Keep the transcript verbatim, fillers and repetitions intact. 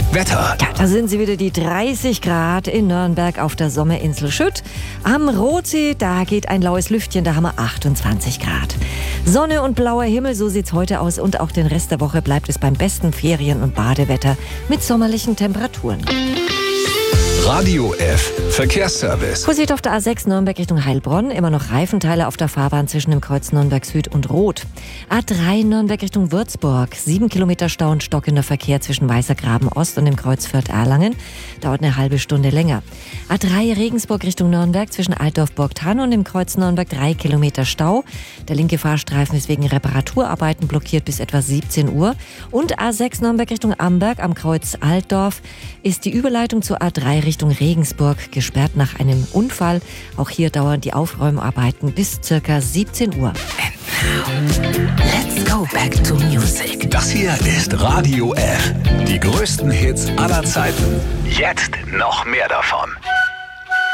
Wetter. Ja, da sind sie wieder, die dreißig Grad in Nürnberg auf der Sommerinsel Schütt. Am Rotsee, da geht ein laues Lüftchen, da haben wir achtundzwanzig Grad. Sonne und blauer Himmel, so sieht's heute aus. Und auch den Rest der Woche bleibt es beim besten Ferien- und Badewetter mit sommerlichen Temperaturen. Radio F. Verkehrsservice. Kursiert auf der A sechs Nürnberg Richtung Heilbronn. Immer noch Reifenteile auf der Fahrbahn zwischen dem Kreuz Nürnberg Süd und Roth. A drei Nürnberg Richtung Würzburg. Sieben Kilometer Stau und stockender Verkehr zwischen Weißergraben Ost und dem Kreuz Fürth-Erlangen. Dauert eine halbe Stunde länger. A drei Regensburg Richtung Nürnberg zwischen Altdorf-Burgthann und dem Kreuz Nürnberg. Drei Kilometer Stau. Der linke Fahrstreifen ist wegen Reparaturarbeiten blockiert bis etwa siebzehn Uhr. Und A sechs Nürnberg Richtung Amberg am Kreuz Altdorf ist die Überleitung zu A drei Richtung Regensburg gesperrt nach einem Unfall. Auch hier dauern die Aufräumarbeiten bis circa siebzehn Uhr. And now, let's go back to music. Das hier ist Radio F. Die größten Hits aller Zeiten. Jetzt noch mehr davon.